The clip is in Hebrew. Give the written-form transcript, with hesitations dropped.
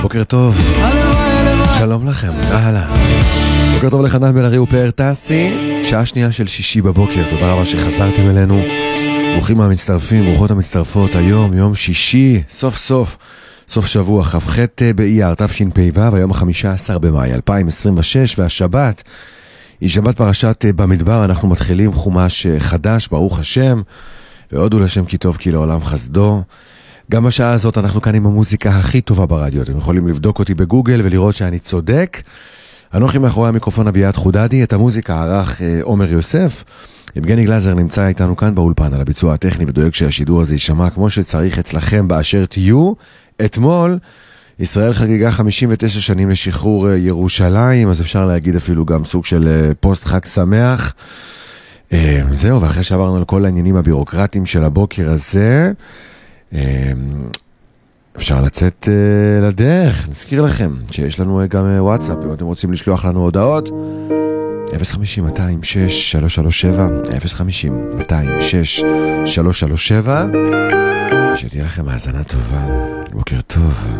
בוקר טוב, שלום לכם, אהלן. בוקר טוב לחנן בן ארי ופאר טסי, שעה שנייה של שישי בבוקר, תודה רבה שחזרתם אלינו. ברוכים המצטרפים, ברוכות המצטרפות, היום יום שישי, סוף שבוע, כ"ח באייר תשפ"ו, היום ה-15 במאי 2026, והשבת היא שבת פרשת במדבר. אנחנו מתחילים חומש חדש, ברוך השם, והודו לשם כי טוב כי לעולם חסדו. גם בשעה הזאת אנחנו כאן עם המוזיקה הכי טובה ברדיו. אתם יכולים לבדוק אותי בגוגל ולראות שאני צודק. אנוכי מאחורי המיקרופון אביעד חודדי, את המוזיקה ערך עומר יוסף. יבגני גלזר נמצא איתנו כאן באולפן על הביצוע הטכני ודואג שהשידור הזה יישמע כמו שצריך אצלכם באשר תהיו. אתמול ישראל חגיגה 59 שנים לשחרור ירושלים, אז אפשר להגיד אפילו גם סוג של פוסט חג שמח. זהו, ואחרי שעברנו על כל העניינים הבירוקרטיים של הבוקר הזה, אפשר לצאת לדרך. נזכיר לכם שיש לנו גם וואטסאפ, אם אתם רוצים לשלוח לנו הודעות, 050-206-337, 050-206-337. שתהיה לכם האזנה טובה, בוקר טוב.